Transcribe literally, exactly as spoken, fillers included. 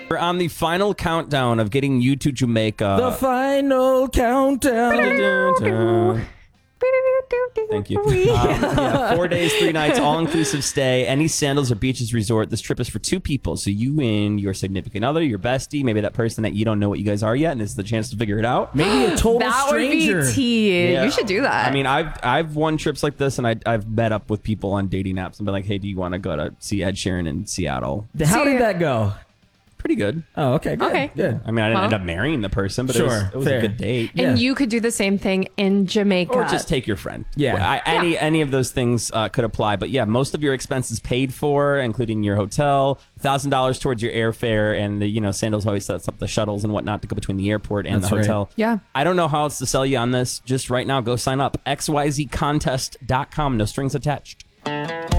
We're on the final countdown of getting you to Jamaica. The final countdown. Thank you. Um, yeah, four days, three nights, all-inclusive stay. Any Sandals or Beaches resort. This trip is for two people. So you and your significant other, your bestie, maybe that person that you don't know what you guys are yet, and this is the chance to figure it out. Maybe a total that stranger. would be tea. Yeah. You should do that. I mean, I've I've won trips like this, and I, I've met up with people on dating apps and been like, hey, do you want to go to see Ed Sheeran in Seattle? How See- did that go? Pretty good. Oh, okay, good. Okay. Good. I mean, I didn't Well. end up marrying the person, but Sure, it was, it was fair. a good date. and yeah. you could do the same thing in Jamaica. Or just take your friend. Yeah. I, any any of those things uh, could apply. But yeah, most of your expenses paid for, including your hotel, one thousand dollars towards your airfare, and the, you know, Sandals always sets up the shuttles and whatnot to go between the airport and That's the right. hotel. Yeah. I don't know how else to sell you on this. Just right now, go sign up. X Y Z contest dot com. No strings attached.